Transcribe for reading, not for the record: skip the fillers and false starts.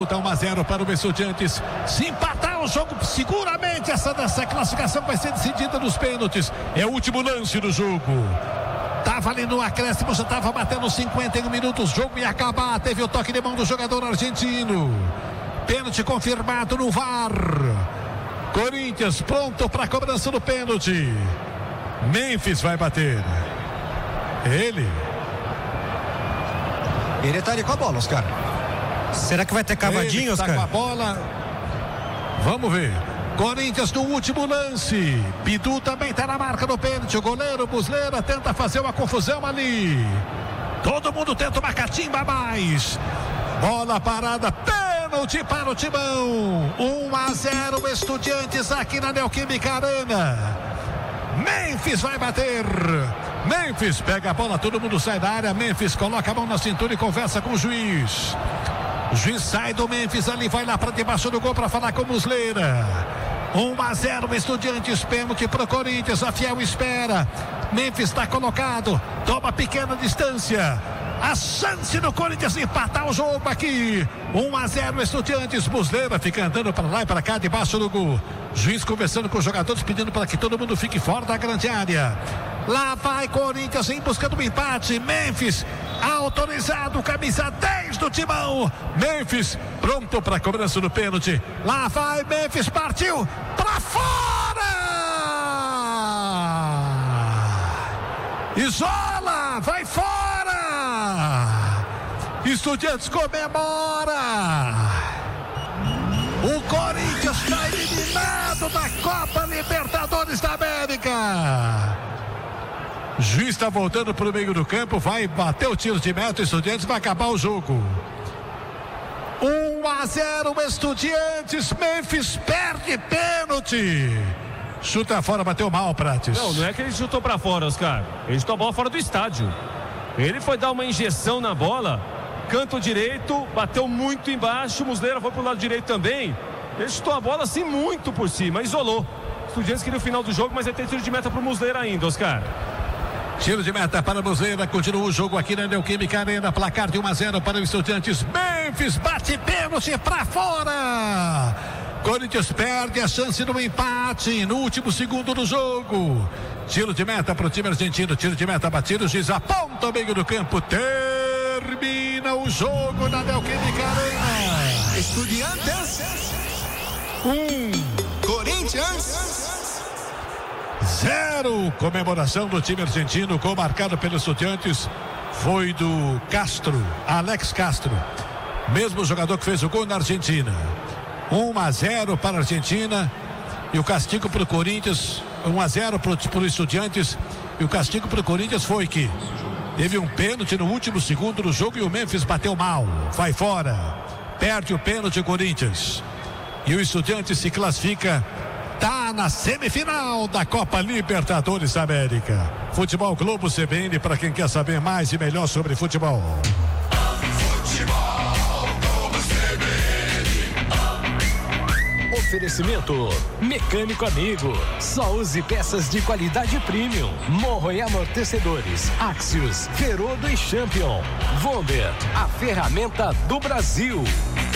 Tá 1-0 para o Estudiantes. Se empatar o jogo, seguramente essa classificação vai ser decidida nos pênaltis. É o último lance do jogo. Tava ali no acréscimo, já tava batendo 51 minutos. O jogo ia acabar. Teve o toque de mão do jogador argentino. Pênalti confirmado no VAR. Corinthians pronto para a cobrança do pênalti. Memphis vai bater. Ele tá ali com a bola, Oscar. Será que vai ter cavadinho, Oscar? Tá com a bola. Vamos ver. Corinthians no último lance. Bidu também tá na marca do pênalti. O goleiro Muslera tenta fazer uma confusão ali. Todo mundo tenta uma catimba a mais. Bola parada. Pênalti para o Timão. 1-0 Estudiantes aqui na Neoquímica Arena. Memphis vai bater. Memphis pega a bola, todo mundo sai da área. Memphis coloca a mão na cintura e conversa com o juiz. O juiz sai do Memphis ali, vai lá para debaixo do gol para falar com o Muslera. 1-0 Estudiantes, pênalti para o Corinthians. A Fiel espera. Memphis está colocado, toma pequena distância. A chance do Corinthians empatar o jogo aqui. 1-0 Estudiantes. Muslera fica andando para lá e para cá debaixo do gol. Juiz conversando com os jogadores, pedindo para que todo mundo fique fora da grande área. Lá vai Corinthians em busca do empate. Memphis autorizado, camisa 10 do Timão. Memphis pronto para a cobrança do pênalti. Lá vai Memphis, partiu para fora. Isola, vai fora. Estudiantes comemora. O Corinthians está eliminado da Copa Libertadores da América. O juiz está voltando para o meio do campo, vai bater o tiro de meta. Estudiantes vai acabar o jogo. 1-0 Estudiantes. Memphis perde pênalti. Chuta fora, bateu mal, Prates. Não é que ele chutou para fora, Oscar. Ele chutou a bola fora do estádio. Ele foi dar uma injeção na bola, canto direito, bateu muito embaixo. Muslera foi pro lado direito também. Ele chutou a bola assim muito por cima, isolou. Estudiantes queria o final do jogo, mas ele tem tiro de meta pro Muslera ainda, Oscar. Tiro de meta para Muslera, continua o jogo aqui na Neoquímica Arena, placar de 1-0 para os Estudiantes. Memphis bate pênalti para fora. Corinthians perde a chance do empate no último segundo do jogo. Tiro de meta para o time argentino, tiro de meta batido, o juiz aponta o meio do campo, termina o jogo na Neoquímica Arena. Estudiantes Corinthians 0. Comemoração do time argentino, gol marcado pelos Estudiantes foi do Castro, Alex Castro, mesmo jogador que fez o gol na Argentina. 1-0 para a Argentina e o castigo para o Corinthians. 1-0 para o Estudiantes e o castigo para o Corinthians foi que teve um pênalti no último segundo do jogo e o Memphis bateu mal, vai fora, perde o pênalti o Corinthians e o Estudiantes se classifica, tá na semifinal da Copa Libertadores da América. Futebol Globo CBN para quem quer saber mais e melhor sobre futebol. Oferecimento Mecânico Amigo. Só use peças de qualidade premium. Morro e amortecedores. Axios, Ferodo e Champion. Vonder, a ferramenta do Brasil.